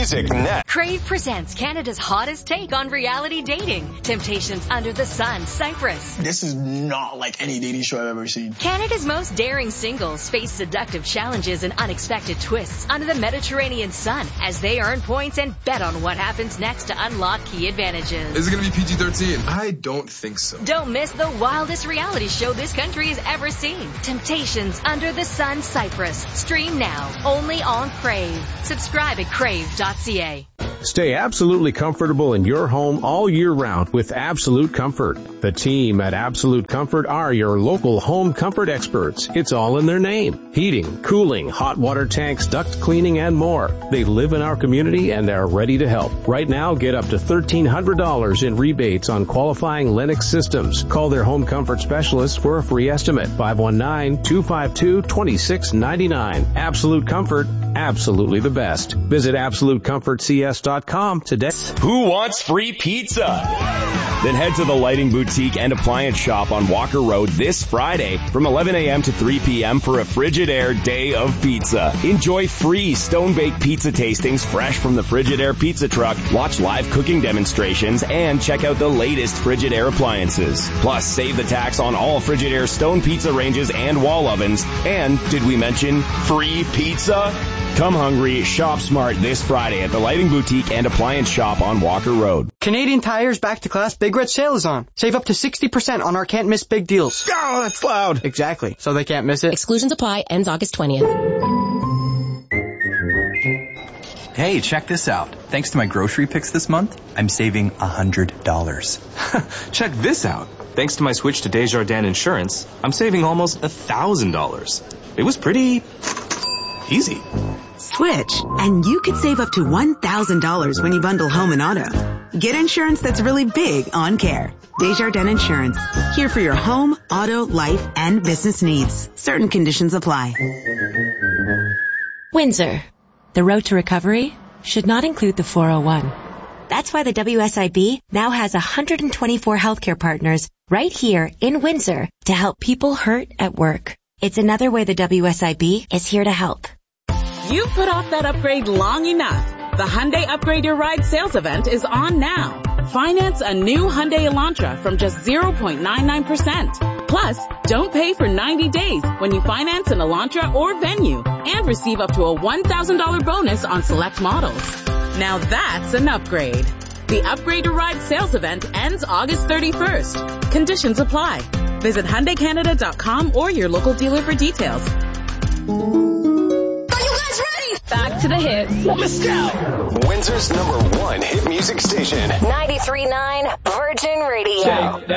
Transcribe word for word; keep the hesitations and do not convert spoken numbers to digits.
music next. Crave presents Canada's hottest take on reality dating. Temptations Under the Sun, Cyprus. This is not like any dating show I've ever seen. Canada's most daring singles face seductive challenges and unexpected twists under the Mediterranean sun as they earn points and bet on what happens next to unlock key advantages. Is it going to be P G thirteen? I don't think so. Don't miss the wildest reality show this country has ever seen. Temptations Under the Sun, Cyprus. Stream now, only on Crave. Subscribe at crave dot c a. Stay absolutely comfortable in your home all year round with Absolute Comfort. The team at Absolute Comfort are your local home comfort experts. It's all in their name. Heating, cooling, hot water tanks, duct cleaning, and more. They live in our community and they're ready to help. Right now, get up to thirteen hundred dollars in rebates on qualifying Lennox systems. Call their home comfort specialist for a free estimate. five one nine, two five two, two six nine nine. Absolute Comfort, absolutely the best. Visit absolute comfort c s dot com today. Who wants free pizza? Then head to the Lighting Boutique and Appliance Shop on Walker Road this Friday from eleven a.m. to three p.m. for a Frigidaire Day of Pizza. Enjoy free stone-baked pizza tastings fresh from the Frigidaire pizza truck, watch live cooking demonstrations, and check out the latest Frigidaire appliances. Plus, save the tax on all Frigidaire stone pizza ranges and wall ovens. And, did we mention free pizza? Come hungry, shop smart this Friday at the Lighting Boutique and Appliance Shop on Walker Road. Canadian Tire's Back to Class Big Red Sale is on. Save up to sixty percent on our can't miss big deals. Oh, that's loud. Exactly. So they can't miss it. Exclusions apply. Ends August twentieth. Hey, check this out. Thanks to my grocery picks this month, I'm saving one hundred dollars. Check this out. Thanks to my switch to Desjardins Insurance, I'm saving almost one thousand dollars. It was pretty easy. Switch, and you could save up to one thousand dollars when you bundle home and auto. Get insurance that's really big on care. Desjardins Insurance, here for your home, auto, life, and business needs. Certain conditions apply. Windsor. The road to recovery should not include the four oh one. That's why the W S I B now has one hundred twenty-four healthcare partners right here in Windsor to help people hurt at work. It's another way the W S I B is here to help. You put off that upgrade long enough. The Hyundai Upgrade Your Ride sales event is on now. Finance a new Hyundai Elantra from just zero point nine nine percent. Plus, don't pay for ninety days when you finance an Elantra or Venue and receive up to a one thousand dollars bonus on select models. Now that's an upgrade. The Upgrade Your Ride sales event ends August thirty-first. Conditions apply. Visit Hyundai Canada dot com or your local dealer for details. Back to the hits. Let's go! Windsor's number one hit music station. ninety-three point nine Virgin Radio.